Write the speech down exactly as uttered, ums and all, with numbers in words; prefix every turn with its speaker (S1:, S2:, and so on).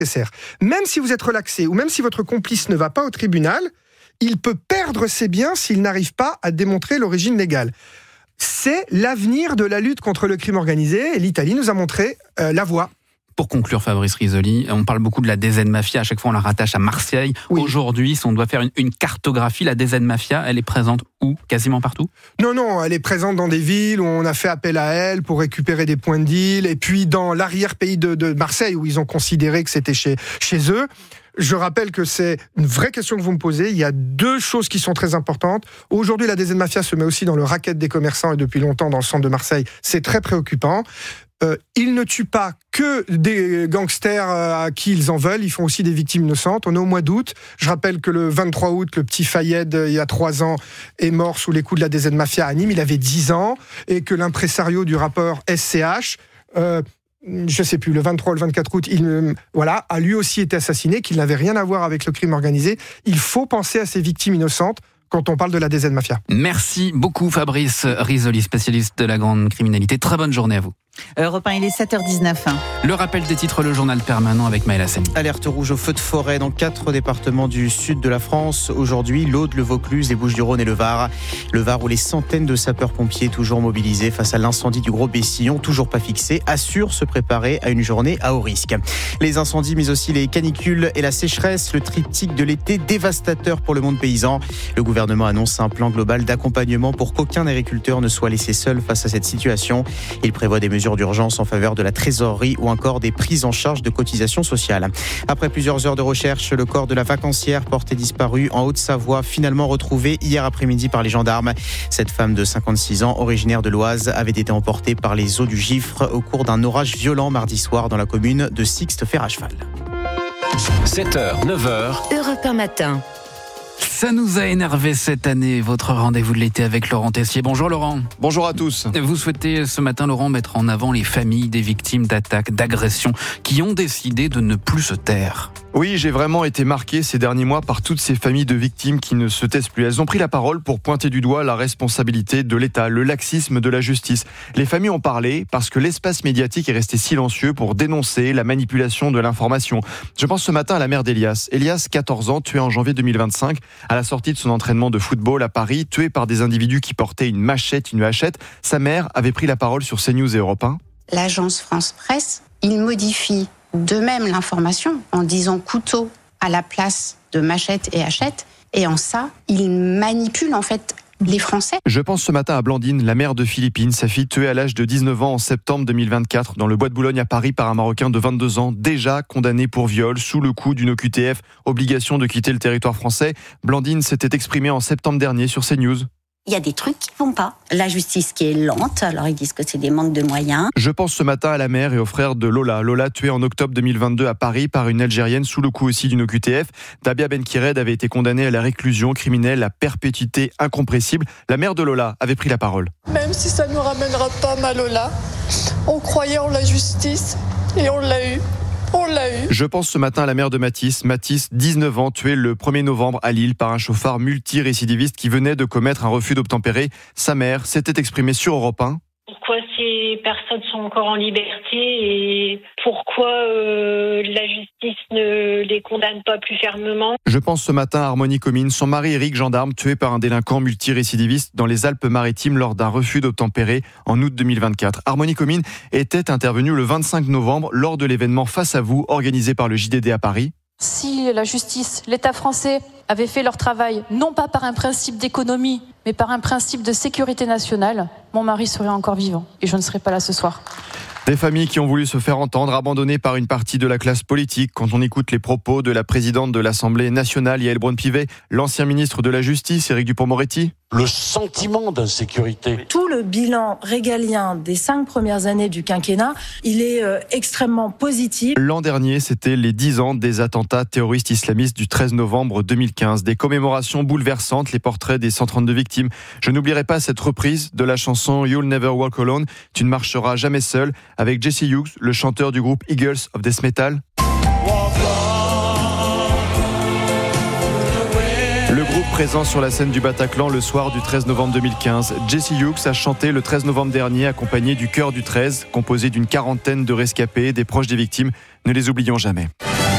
S1: Même si vous êtes relaxé ou même si votre complice ne va pas au tribunal, il peut perdre ses biens s'il n'arrive pas à démontrer l'origine légale. C'est l'avenir de la lutte contre le crime organisé et l'Italie nous a montré euh, la voie.
S2: Pour conclure, Fabrice Risoli, on parle beaucoup de la D Z Mafia, à chaque fois on la rattache à Marseille. Oui. Aujourd'hui, si on doit faire une, une cartographie, la D Z Mafia, elle est présente où ? Quasiment partout ?
S1: Non, non, elle est présente dans des villes où on a fait appel à elle pour récupérer des points de deal, et puis dans l'arrière-pays de, de Marseille, où ils ont considéré que c'était chez, chez eux. Je rappelle que c'est une vraie question que vous me posez. Il y a deux choses qui sont très importantes. Aujourd'hui, la D Z Mafia se met aussi dans le racket des commerçants et depuis longtemps dans le centre de Marseille. C'est très préoccupant. Euh, ils ne tuent pas que des gangsters à qui ils en veulent, ils font aussi des victimes innocentes. On est au mois d'août. Je rappelle que le vingt-trois août, le petit Fayed, il y a trois ans, est mort sous les coups de la D Z Mafia à Nîmes. Il avait dix ans. Et que l'impresario du rappeur S C H... Euh, je sais plus, le vingt-trois ou le vingt-quatre août, il voilà, a lui aussi été assassiné, qu'il n'avait rien à voir avec le crime organisé. Il faut penser à ces victimes innocentes quand on parle de la D Z Mafia.
S2: Merci beaucoup Fabrice Risoli, spécialiste de la grande criminalité. Très bonne journée à vous.
S3: Europe un, il est sept heures dix-neuf.
S2: Le rappel des titres, le journal permanent avec Maëla Samy.
S4: Alerte rouge au feu de forêt dans quatre départements du sud de la France. Aujourd'hui, l'Aude, le Vaucluse, les Bouches-du-Rhône et le Var. Le Var où les centaines de sapeurs-pompiers toujours mobilisés face à l'incendie du Gros Bessillon, toujours pas fixé, assurent se préparer à une journée à haut risque. Les incendies, mais aussi les canicules et la sécheresse, le triptyque de l'été dévastateur pour le monde paysan. Le gouvernement annonce un plan global d'accompagnement pour qu'aucun agriculteur ne soit laissé seul face à cette situation. Il prévoit des mesures d'urgence en faveur de la trésorerie ou encore des prises en charge de cotisations sociales. Après plusieurs heures de recherche, le corps de la vacancière portée disparue en Haute-Savoie, finalement retrouvé hier après-midi par les gendarmes. Cette femme de cinquante-six ans, originaire de l'Oise, avait été emportée par les eaux du Gifre au cours d'un orage violent mardi soir dans la commune de Sixte-Fer-à-Cheval.
S5: sept heures, neuf heures.
S6: Europe un matin.
S2: Ça nous a énervé cette année, votre rendez-vous de l'été avec Laurent Tessier. Bonjour Laurent.
S7: Bonjour à tous.
S2: Vous souhaitez ce matin, Laurent, mettre en avant les familles des victimes d'attaques, d'agressions, qui ont décidé de ne plus se taire.
S7: Oui, j'ai vraiment été marqué ces derniers mois par toutes ces familles de victimes qui ne se taisent plus. Elles ont pris la parole pour pointer du doigt la responsabilité de l'État, le laxisme de la justice. Les familles ont parlé parce que l'espace médiatique est resté silencieux pour dénoncer la manipulation de l'information. Je pense ce matin à la mère d'Elias. Elias, quatorze ans, tué en janvier deux mille vingt-cinq, à la sortie de son entraînement de football à Paris, tué par des individus qui portaient une machette, une hachette. Sa mère avait pris la parole sur CNews et Europe un.
S8: L'agence France Presse, il modifie de même l'information en disant couteau à la place de machette et hachette, et en ça, il manipule en fait les Français.
S7: Je pense ce matin à Blandine, la mère de Philippine, sa fille tuée à l'âge de dix-neuf ans en septembre deux mille vingt-quatre dans le bois de Boulogne à Paris par un Marocain de vingt-deux ans, déjà condamné pour viol sous le coup d'une O Q T F, obligation de quitter le territoire français. Blandine s'était exprimée en septembre dernier sur CNews.
S9: Il y a des trucs qui vont pas. La justice qui est lente, alors ils disent que c'est des manques de moyens.
S7: Je pense ce matin à la mère et au frère de Lola. Lola tuée en octobre deux mille vingt-deux à Paris par une Algérienne sous le coup aussi d'une O Q T F. Dabia Benkired avait été condamnée à la réclusion criminelle à perpétuité incompressible. La mère de Lola avait pris la parole.
S10: Même si ça ne nous ramènera pas ma Lola, on croyait en la justice et on l'a eu. On l'a eu.
S7: Je pense ce matin à la mère de Mathis. Mathis, dix-neuf ans, tué le premier novembre à Lille par un chauffard multirécidiviste qui venait de commettre un refus d'obtempérer. Sa mère s'était exprimée sur Europe un.
S11: Pourquoi ces personnes sont encore en liberté et pourquoi euh, la justice ne les condamne pas plus fermement?
S7: Je pense ce matin à Harmonie Comines, son mari Éric, gendarme, tué par un délinquant multirécidiviste dans les Alpes-Maritimes lors d'un refus d'obtempérer en août deux mille vingt-quatre. Harmonie Comines était intervenue le vingt-cinq novembre lors de l'événement Face à vous organisé par le J D D à Paris.
S12: Si la justice, l'État français avaient fait leur travail, non pas par un principe d'économie, mais par un principe de sécurité nationale, mon mari serait encore vivant et je ne serais pas là ce soir.
S7: Des familles qui ont voulu se faire entendre, abandonnées par une partie de la classe politique. Quand on écoute les propos de la présidente de l'Assemblée nationale, Yaël Braun-Pivet, l'ancien ministre de la Justice, Éric Dupond-Moretti.
S13: Le sentiment d'insécurité.
S14: Tout le bilan régalien des cinq premières années du quinquennat, il est euh, extrêmement positif.
S7: L'an dernier, c'était les dix ans des attentats terroristes islamistes du treize novembre deux mille quinze. Des commémorations bouleversantes, les portraits des cent trente-deux victimes. Je n'oublierai pas cette reprise de la chanson You'll Never Walk Alone, Tu ne marcheras jamais seul, avec Jesse Hughes, le chanteur du groupe Eagles of Death Metal. Le groupe présent sur la scène du Bataclan le soir du treize novembre deux mille quinze. Jesse Hughes a chanté le treize novembre dernier accompagné du Chœur du treize, composé d'une quarantaine de rescapés, des proches des victimes. Ne les oublions jamais.